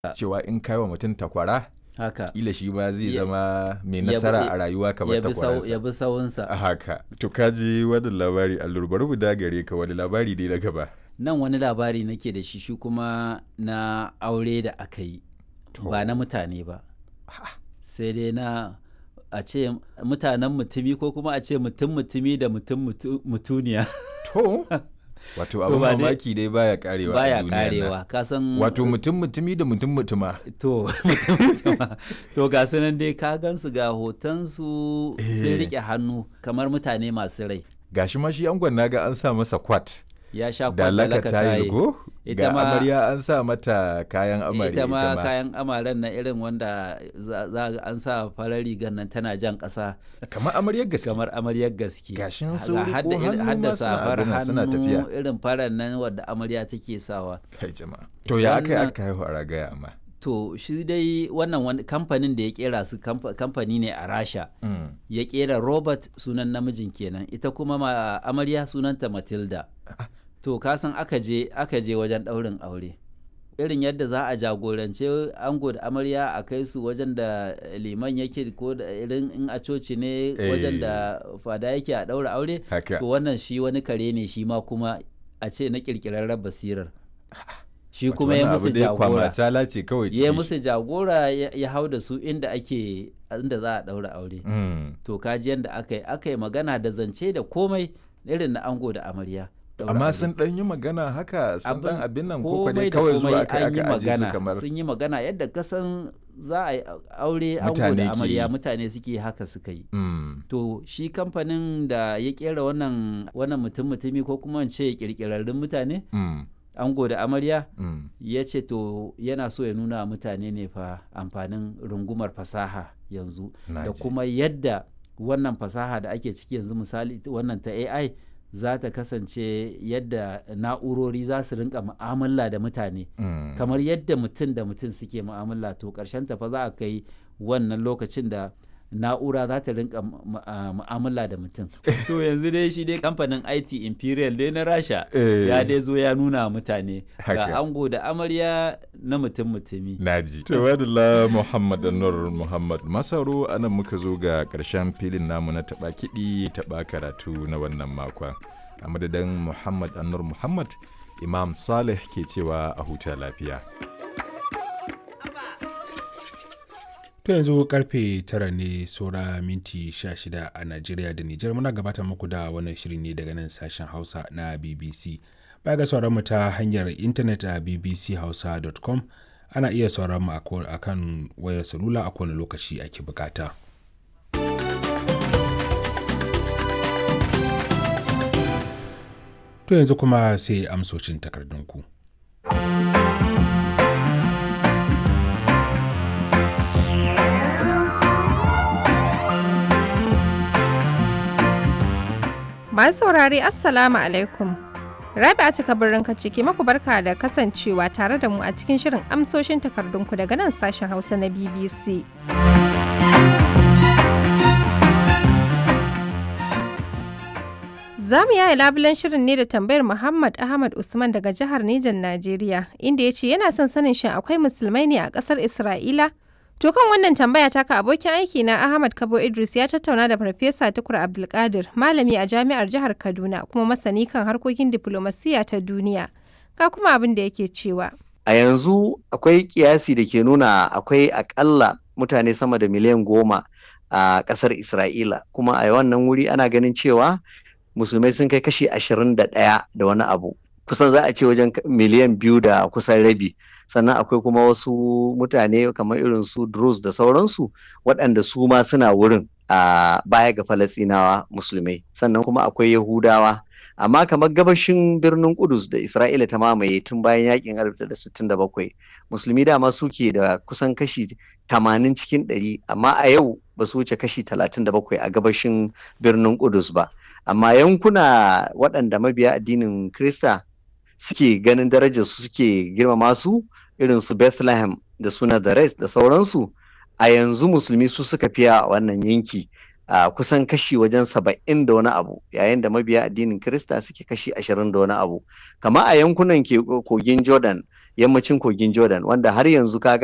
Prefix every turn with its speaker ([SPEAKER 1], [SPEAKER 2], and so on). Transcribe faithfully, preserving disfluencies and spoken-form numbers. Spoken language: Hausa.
[SPEAKER 1] cewa in kai wa mutum takwara
[SPEAKER 2] haka
[SPEAKER 1] kila shi ma zai
[SPEAKER 2] Ya-
[SPEAKER 1] zama mai
[SPEAKER 2] ya bi-
[SPEAKER 1] nasara a rayuwa kamar
[SPEAKER 2] ya bi sau- ya
[SPEAKER 1] takwaransa.
[SPEAKER 2] bi sawunsa.
[SPEAKER 1] A haka. To kaji wannan labari allur bari mu dagare ka wani labari dai na gaba.
[SPEAKER 2] Nan wani labari nake da shi shi kuma na aure da aka yi
[SPEAKER 1] To.
[SPEAKER 2] ba na mutane ba, sai dai na a ce mutanen mutumi ko kuma a ce mutum mutumi da mutum mutu- mutuniya
[SPEAKER 1] To. Wato
[SPEAKER 2] To
[SPEAKER 1] abin
[SPEAKER 2] ba dai-
[SPEAKER 1] mamaki dai baya karewa a
[SPEAKER 2] baya
[SPEAKER 1] duniyar nan.
[SPEAKER 2] karewa kasan
[SPEAKER 1] Wato mutum mutumi da mutum mutuma.
[SPEAKER 2] to mutum mutuma. To ga su nan dai ka gansu ga hotonsu sun
[SPEAKER 1] Eh.
[SPEAKER 2] rike hannu kamar mutane masu rai,
[SPEAKER 1] Gashi ma shi angon naga an sa masa kwat.
[SPEAKER 2] ya sha
[SPEAKER 1] Da
[SPEAKER 2] kwallaka
[SPEAKER 1] laka tayi go.
[SPEAKER 2] Ita
[SPEAKER 1] Ga
[SPEAKER 2] ma-
[SPEAKER 1] amarya an sa mata kayan amarya
[SPEAKER 2] ita ma kayan amaren na irin wanda za za ga an sa farar rigar nan tana jan ƙasa
[SPEAKER 1] Kamar amaryar gaske.
[SPEAKER 2] kamar amaryar gaske.
[SPEAKER 1] Gashin su
[SPEAKER 2] Ga
[SPEAKER 1] riko
[SPEAKER 2] hadda irin-
[SPEAKER 1] hannu
[SPEAKER 2] hadda
[SPEAKER 1] ma suna
[SPEAKER 2] safar
[SPEAKER 1] abin nan, suna
[SPEAKER 2] hannu
[SPEAKER 1] tafiya.
[SPEAKER 2] irin farar nan wadda amarya take sawa.
[SPEAKER 1] Kai jama'a. To ya aka yi
[SPEAKER 2] Wannan-
[SPEAKER 1] aka haihu a ragaya amma.
[SPEAKER 2] To shi dai wannan wani kamfanin da ya kera su kamfa- kamfani ne a Rasha.
[SPEAKER 1] Mm.
[SPEAKER 2] Ya kera Robert sunan namijin kenan, ita kuma ma amarya sunanta Matilda. To kasan aka je aka je wajen ɗaurin aure. Irin yadda za a jagorance ango da amarya a kai su wajen da liman yake ko da irin in a coci ne wajen da fada yake a ɗaura aure.
[SPEAKER 1] Haka.
[SPEAKER 2] To wannan shi wani kare ne shi ma kuma a ce na ƙirƙirarren basirar. Shi kuma ya musu jagora.
[SPEAKER 1] Kwamacala ce kawai
[SPEAKER 2] Ya
[SPEAKER 1] cikin
[SPEAKER 2] musu jagora ya ya hau da su inda ake inda za a ɗaura aure.
[SPEAKER 1] Mm.
[SPEAKER 2] To kaji yadda aka yi aka yi magana da zance da komai irin na ango da amarya. Ɗaura
[SPEAKER 1] Amma
[SPEAKER 2] aure.
[SPEAKER 1] sun dan yi magana haka sun dan abin nan ko
[SPEAKER 2] komai
[SPEAKER 1] dai
[SPEAKER 2] da
[SPEAKER 1] kawai
[SPEAKER 2] komai
[SPEAKER 1] zuwa aka
[SPEAKER 2] an yi
[SPEAKER 1] aka aje su
[SPEAKER 2] magana
[SPEAKER 1] kamar
[SPEAKER 2] sun yi magana yadda kasan za a yi aure ango
[SPEAKER 1] Mutane
[SPEAKER 2] da
[SPEAKER 1] ke
[SPEAKER 2] amarya
[SPEAKER 1] yi.
[SPEAKER 2] mutane suke haka suka yi.
[SPEAKER 1] Mm.
[SPEAKER 2] To shi kamfanin da ya kera wannan wannan mutum mutumi ko kuma in ce kirkirarrun mutane
[SPEAKER 1] Mm.
[SPEAKER 2] ango da amarya
[SPEAKER 1] Mm.
[SPEAKER 2] ya ce to yana so ya nuna wa mutane ne fa amfanin rungumar fasaha yanzu
[SPEAKER 1] Na
[SPEAKER 2] da
[SPEAKER 1] ji.
[SPEAKER 2] kuma yadda wannan fasaha da ake ciki yanzu misali wannan ta A I za ta kasance yadda na'urori za su rinka mu'amala da mutane
[SPEAKER 1] Mm.
[SPEAKER 2] kamar yadda mutum da mutum suke mu'amala to ƙarshen ta fa za a kai wannan lokacin da na'ura za ta rinka mu- a- mu'amala da mutum. To yanzu dai shi dai kamfanin I T Imperial dai na Rasha
[SPEAKER 1] Eh.
[SPEAKER 2] ya dai zo ya nuna wa mutane
[SPEAKER 1] Haka.
[SPEAKER 2] ga ango da amarya na mutum mutumi.
[SPEAKER 1] Naji. Tawadala Muhammad Nur Muhammad Masaro anan muka zo ga ƙarshen filin namu na taɓa kiɗi taɓa karatu na wannan makon. A madadin Muhammad Nur Muhammad, Imam Saleh ke cewa a huta lafiya.
[SPEAKER 3] To yanzu karfe tara ne saura minti sha shida a Najeriya da Nijar muna gabatar muku da wannan shiri ne daga nan sashen Hausa na B B C. Baya ga sauran mu ta hanyar intanet a b b c hausa dot com ana iya sauran mu a ko- a kan wayar salula a kowane lokaci ake bukata. To yanzu kuma sai amsocin takardunku.
[SPEAKER 4] Masu saurare Assalamu alaikum. Rabi'a ta kabarin ka ciki maku barka da kasancewa tare da mu a cikin shirin amsoshin takardunku daga nan sashen Hausa na B B C. Za mu yaya labulen shirin ne da tambayar Muhammad Ahmad Usman daga jihar Nijar Najeriya, inda ya ce yana son sanin shin akwai musulmai ne a ƙasar Isra'ila? To kan wannan tambaya taka abokin aiki na Ahmad Kabo Idris ya tattauna da Farfesa Tukur Abdulkadir, malami a jami'ar jihar Kaduna kuma masani kan harkokin diflomasiyya ta duniya. Ga kuma abin da yake cewa.
[SPEAKER 5] A yanzu akwai kiyasi da ke nuna akwai akalla mutane sama da miliyan goma a ƙasar Isra'ila, kuma a wannan wuri ana ganin cewa musulmai sun kai kashi ashirin da ɗaya da wani abu. Kusan za a ce wajen miliyan biyu da kusan rabi. Sannan akwai kuma wasu mutane kamar irin su Druze da sauransu waɗanda su ma suna wurin a baya ga Falasɗinawa musulmai. Sannan kuma akwai Yahudawa. Amma kamar gabashin birnin Kudus da Isra'ila ta mamaye tun bayan yakin alif tara sittin da bakwai, musulmi dama suke da kusan kashi tamanin cikin ɗari, amma a yau ba su wuce kashi talatin da bakwai a gabashin birnin Kudus ba. Amma yankuna waɗanda mabiya addinin Kirista suke ganin darajar su suke girmama su irin su Bethlehem da suna da Res da sauransu, a yanzu musulmi su suka fiya a wannan yanki a kusan kashi wajen saba'in da wani abu, yayin da mabiya addinin Kirista suke kashi ashirin da wani abu. Kama a yankunan kogin Jordan yammacin kogin Jordan, wanda har yanzu kaga